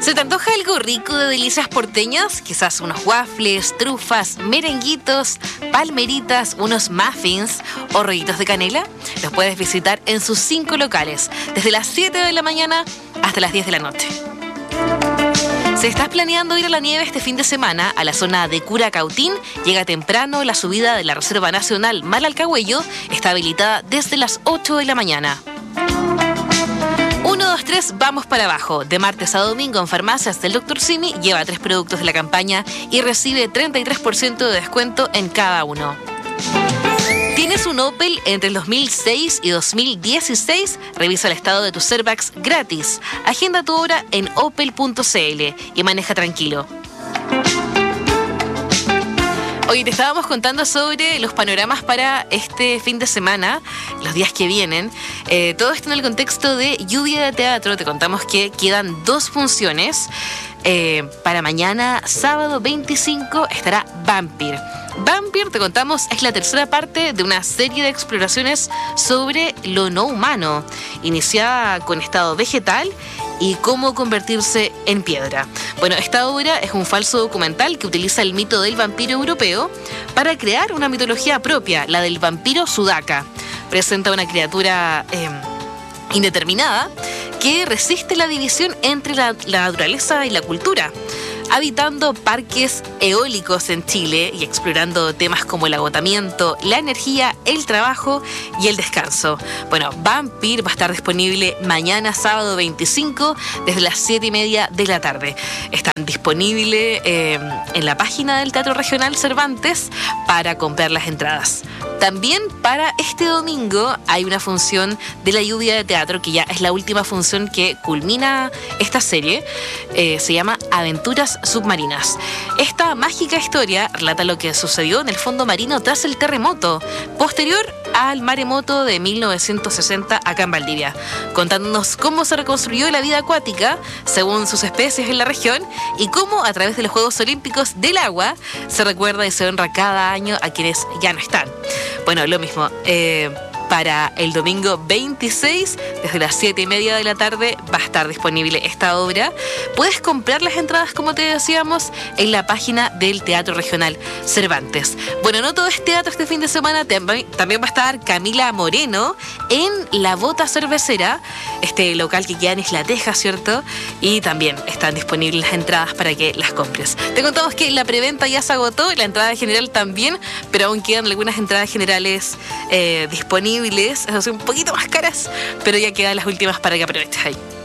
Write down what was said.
¿Se te antoja algo rico de delicias porteñas? Quizás unos waffles, trufas, merenguitos, palmeritas, unos muffins o rollitos de canela. Los puedes visitar en sus 5 locales, desde las 7 de la mañana hasta las 10 de la noche. Si estás planeando ir a la nieve este fin de semana a la zona de Curacautín, llega temprano. La subida de la Reserva Nacional Malalcahuello está habilitada desde las 8 de la mañana. 1, 2, 3, vamos para abajo. De martes a domingo en farmacias del Dr. Simi lleva 3 productos de la campaña y recibe 33% de descuento en cada uno. ¿Tienes un Opel entre el 2006 y 2016? Revisa el estado de tus airbags gratis. Agenda tu hora en opel.cl y maneja tranquilo. Hoy te estábamos contando sobre los panoramas para este fin de semana, los días que vienen. Todo esto en el contexto de Lluvia de Teatro. Te contamos que quedan 2 funciones. Para mañana, sábado 25, estará Vampir. Vampir, te contamos, es la tercera parte de una serie de exploraciones sobre lo no humano, iniciada con estado vegetal y cómo convertirse en piedra. Bueno, esta obra es un falso documental que utiliza el mito del vampiro europeo para crear una mitología propia, la del vampiro sudaca. Presenta una criatura indeterminada que resiste la división entre la naturaleza y la cultura, habitando parques eólicos en Chile y explorando temas como el agotamiento, la energía, el trabajo y el descanso. Bueno, Vampir va a estar disponible mañana sábado 25 desde las 7:30 de la tarde. Están disponibles en la página del Teatro Regional Cervantes para comprar las entradas. También para este domingo hay una función de la Lluvia de Teatro, que ya es la última función que culmina esta serie. Se llama Aventuras Submarinas. Esta mágica historia relata lo que sucedió en el fondo marino tras el terremoto posterior al maremoto de 1960 acá en Valdivia, contándonos cómo se reconstruyó la vida acuática según sus especies en la región y cómo a través de los Juegos Olímpicos del agua se recuerda y se honra cada año a quienes ya no están. Bueno, lo mismo. Para el domingo 26, desde las 7:30 de la tarde, va a estar disponible esta obra. Puedes comprar las entradas, como te decíamos, en la página del Teatro Regional Cervantes. Bueno, no todo es teatro este fin de semana. También va a estar Camila Moreno en La Bota Cervecera, este local que queda en Isla Teja, ¿cierto? Y también están disponibles las entradas para que las compres. Te contamos que la preventa ya se agotó, la entrada general también, pero aún quedan algunas entradas generales disponibles. Eso sí, un poquito más caras, pero ya quedan las últimas para que aproveches ahí.